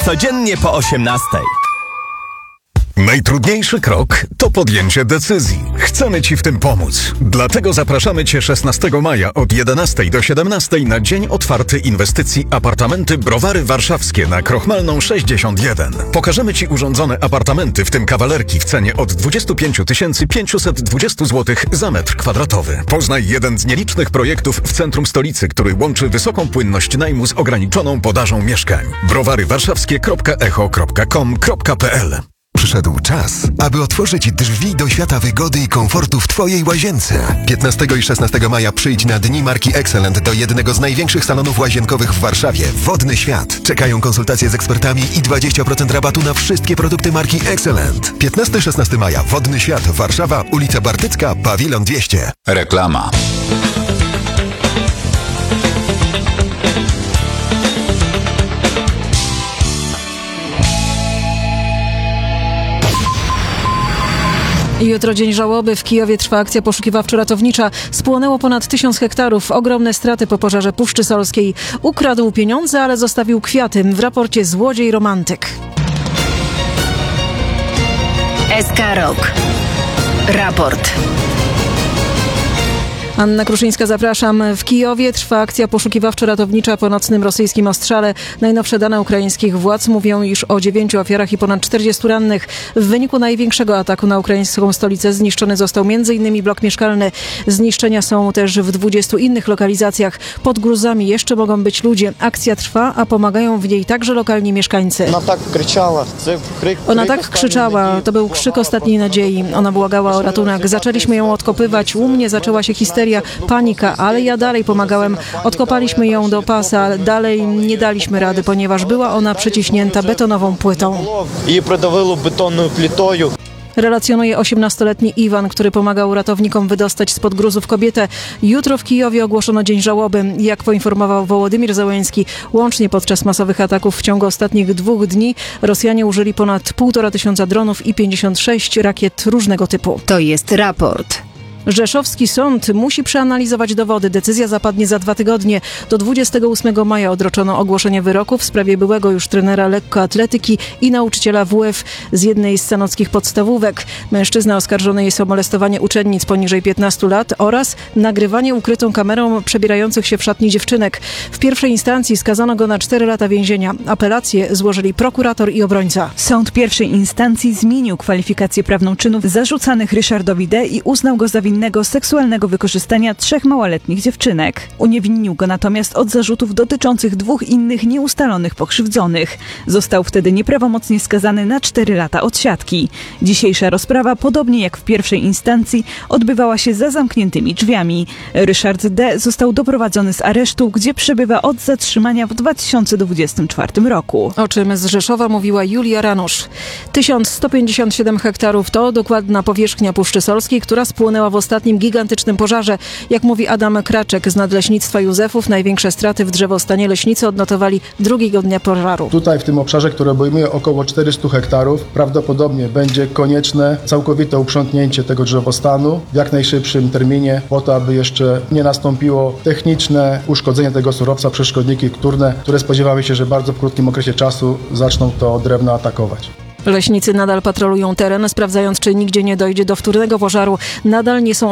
Codziennie po 18. Najtrudniejszy krok to podjęcie decyzji. Chcemy Ci w tym pomóc. Dlatego zapraszamy Cię 16 maja od 11 do 17 na dzień otwarty inwestycji Apartamenty Browary Warszawskie na Krochmalną 61. Pokażemy Ci urządzone apartamenty, w tym kawalerki w cenie od 25 520 zł za metr kwadratowy. Poznaj jeden z nielicznych projektów w centrum stolicy, który łączy wysoką płynność najmu z ograniczoną podażą mieszkań. browarywarszawskie.echo.com.pl. Przyszedł czas, aby otworzyć drzwi do świata wygody i komfortu w Twojej łazience. 15 i 16 maja przyjdź na Dni Marki Excellent do jednego z największych salonów łazienkowych w Warszawie, Wodny Świat. Czekają konsultacje z ekspertami i 20% rabatu na wszystkie produkty marki Excellent. 15-16 maja, Wodny Świat, Warszawa, ulica Bartycka, Pawilon 200. Reklama. Jutro dzień żałoby. W Kijowie trwa akcja poszukiwawczo-ratownicza. Spłonęło ponad 1000 hektarów. Ogromne straty po pożarze Puszczy Solskiej. Ukradł pieniądze, ale zostawił kwiaty. W raporcie złodziej romantyk. SK Rok. Raport. Anna Kruszyńska, zapraszam. W Kijowie trwa akcja poszukiwawczo-ratownicza po nocnym rosyjskim ostrzale. Najnowsze dane ukraińskich władz mówią, iż o 9 ofiarach i ponad 40 rannych. W wyniku największego ataku na ukraińską stolicę zniszczony został m.in. blok mieszkalny. Zniszczenia są też w 20 innych lokalizacjach. Pod gruzami jeszcze mogą być ludzie. Akcja trwa, a pomagają w niej także lokalni mieszkańcy. Ona tak krzyczała. To był krzyk ostatniej nadziei. Ona błagała o ratunek. Zaczęliśmy ją odkopywać. U mnie zaczęła się histeria, panika, ale ja dalej pomagałem. Odkopaliśmy ją do pasa, ale dalej nie daliśmy rady, ponieważ była ona przyciśnięta betonową płytą. Relacjonuje 18-letni Iwan, który pomagał ratownikom wydostać spod gruzów kobietę. Jutro w Kijowie ogłoszono dzień żałoby. Jak poinformował Wołodymyr Zełenski, łącznie podczas masowych ataków w ciągu ostatnich 2 dni Rosjanie użyli ponad 1500 dronów i 56 rakiet różnego typu. To jest raport. Rzeszowski sąd musi przeanalizować dowody. Decyzja zapadnie za 2 tygodnie. Do 28 maja odroczono ogłoszenie wyroku w sprawie byłego już trenera lekkoatletyki i nauczyciela WF z jednej z sanockich podstawówek. Mężczyzna oskarżony jest o molestowanie uczennic poniżej 15 lat oraz nagrywanie ukrytą kamerą przebierających się w szatni dziewczynek. W pierwszej instancji skazano go na 4 lata więzienia. Apelację złożyli prokurator i obrońca. Sąd pierwszej instancji zmienił kwalifikację prawną czynów zarzucanych Ryszardowi D. i uznał go za winnego seksualnego wykorzystania 3 małoletnich dziewczynek. Uniewinnił go natomiast od zarzutów dotyczących 2 innych nieustalonych pokrzywdzonych. Został wtedy nieprawomocnie skazany na 4 lata odsiadki. Dzisiejsza rozprawa, podobnie jak w pierwszej instancji, odbywała się za zamkniętymi drzwiami. Ryszard D. został doprowadzony z aresztu, gdzie przebywa od zatrzymania w 2024 roku. O czym z Rzeszowa mówiła Julia Ranusz. 1157 hektarów to dokładna powierzchnia Puszczy Solskiej, która spłonęła w ostatnim gigantycznym pożarze. Jak mówi Adam Kraczek z Nadleśnictwa Józefów, największe straty w drzewostanie leśnicy odnotowali drugiego dnia pożaru. Tutaj w tym obszarze, który obejmuje około 400 hektarów, prawdopodobnie będzie konieczne całkowite uprzątnięcie tego drzewostanu w jak najszybszym terminie, po to, aby jeszcze nie nastąpiło techniczne uszkodzenie tego surowca przez szkodniki wtórne, które spodziewamy się, że bardzo w krótkim okresie czasu zaczną to drewno atakować. Leśnicy nadal patrolują teren, sprawdzając, czy nigdzie nie dojdzie do wtórnego pożaru. Nadal nie są